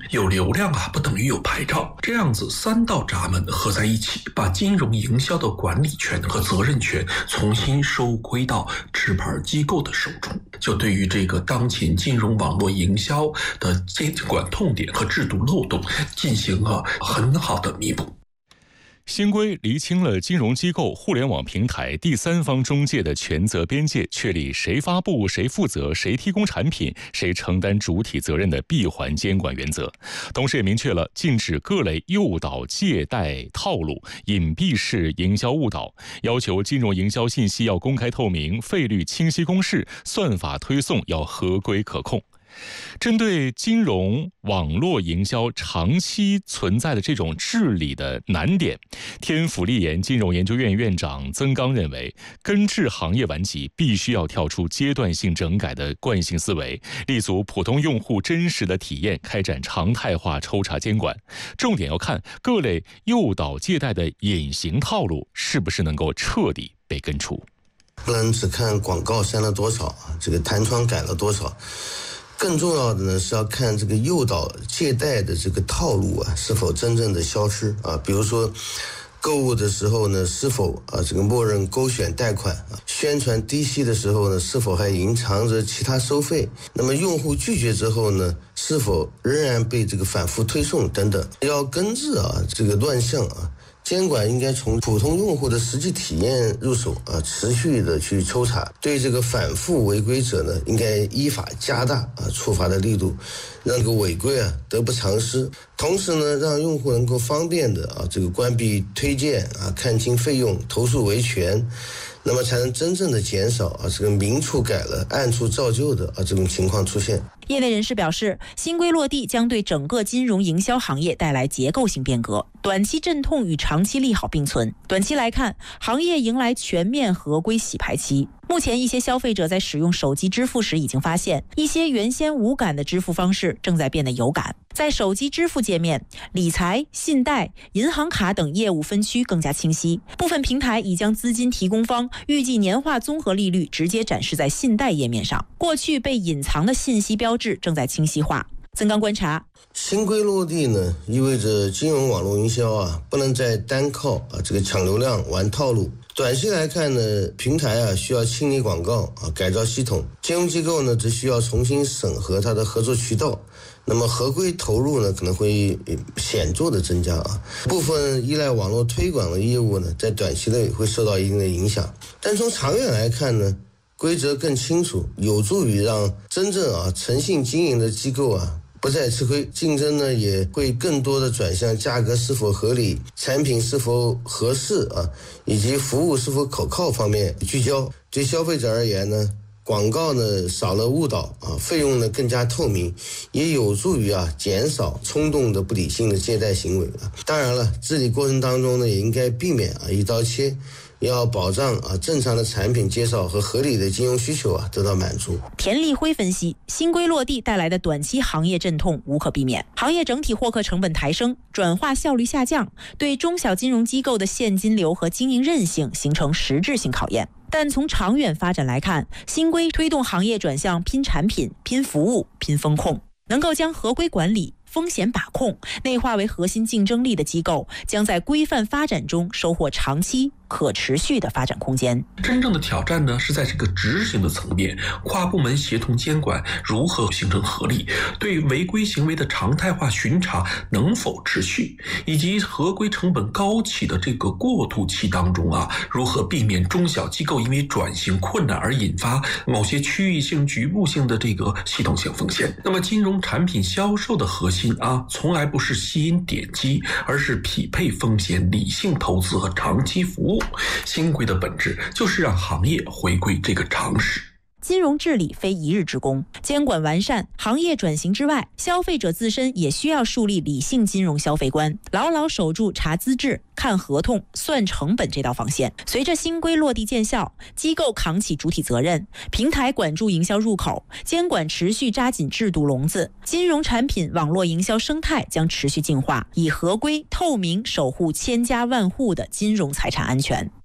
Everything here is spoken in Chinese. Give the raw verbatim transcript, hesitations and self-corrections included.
有流量啊不等于有牌照，这样子三道闸门合在一起，把金融营销的管理权和责任权重新收归到持牌机构的手中，就对于这个当前金融网络营销的监管痛点和制度漏洞进行了很好的弥补。 新规厘清了金融机构、互联网平台、第三方中介的权责边界，确立谁发布、谁负责、谁提供产品、谁承担主体责任的闭环监管原则。同时也明确了禁止各类诱导、借贷套路、隐蔽式营销误导，要求金融营销信息要公开透明、费率清晰公示，算法推送要合规可控。针对金融网络营销长期存在的这种治理的难点，天府立研金融研究院院长曾刚认为，根治行业顽疾必须要跳出阶段性整改的惯性思维，立足普通用户真实的体验，开展常态化抽查监管。重点要看各类诱导借贷的隐形套路是不是能够彻底被根除。 不能只看广告删了多少，这个弹窗改了多少。更重要的呢是要看这个诱导借贷的这个套路啊是否真正的消失啊，比如说购物的时候呢是否啊这个默认勾选贷款啊，宣传低息的时候呢是否还隐藏着其他收费，那么用户拒绝之后呢是否仍然被这个反复推送等等。要根治啊这个乱象啊，监管应该从普通用户的实际体验入手啊，持续的去抽查，对这个反复违规者呢，应该依法加大啊处罚的力度，让这个违规啊得不偿失。同时呢，让用户能够方便的啊这个关闭推荐啊，看清费用，投诉维权。那么才能真正的减少啊这个明处改了暗处照旧的啊这种情况出现。 业内人士表示，新规落地将对整个金融营销行业带来结构性变革，短期阵痛与长期利好并存。短期来看，行业迎来全面合规洗牌期。目前一些消费者在使用手机支付时已经发现，一些原先无感的支付方式正在变得有感。在手机支付界面，理财、信贷、银行卡等业务分区更加清晰，部分平台已将资金提供方预计年化综合利率直接展示在信贷页面上，过去被隐藏的信息标志正在清晰化。曾刚观察， 新规落地呢，意味着金融网络营销啊，不能再单靠啊这个抢流量、玩套路。短期来看呢，平台啊需要清理广告啊，改造系统；金融机构呢，则需要重新审核它的合作渠道。那么合规投入呢，可能会显著的增加啊。部分依赖网络推广的业务呢，在短期内会受到一定的影响。但从长远来看呢，规则更清楚，有助于让真正啊诚信经营的机构啊不再吃亏，竞争呢也会更多的转向价格是否合理、产品是否合适啊，以及服务是否可靠方面聚焦。对消费者而言呢，广告呢少了误导啊，费用呢更加透明，也有助于啊减少冲动的不理性的借贷行为啊。当然了，治理过程当中呢也应该避免啊一刀切。要保障啊正常的产品介绍和合理的金融需求啊得到满足。 田立辉分析，新规落地带来的短期行业阵痛无可避免，行业整体获客成本抬升，转化效率下降，对中小金融机构的现金流和经营韧性形成实质性考验。但从长远发展来看，新规推动行业转向拼产品、拼服务、拼风控，能够将合规管理、风险把控内化为核心竞争力的机构，将在规范发展中收获长期可持续的发展空间。 真正的挑战呢，是在这个执行的层面，跨部门协同监管如何形成合力，对违规行为的常态化巡查能否持续，以及合规成本高企的这个过渡期当中啊，如何避免中小机构因为转型困难而引发某些区域性、局部性的这个系统性风险。那么，金融产品销售的核心啊，从来不是吸引点击，而是匹配风险、理性投资和长期服务。新规的本质就是让行业回归这个常识。 金融治理非一日之功，监管完善、行业转型之外，消费者自身也需要树立理性金融消费观，牢牢守住查资质、看合同、算成本这道防线。随着新规落地见效，机构扛起主体责任，平台管住营销入口，监管持续扎紧制度笼子，金融产品网络营销生态将持续进化，以合规透明守护千家万户的金融财产安全。